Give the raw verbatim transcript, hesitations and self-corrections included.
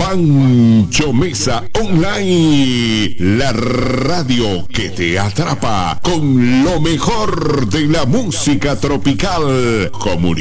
Pancho Mesa Online, la radio que te atrapa con lo mejor de la música tropical. Comunica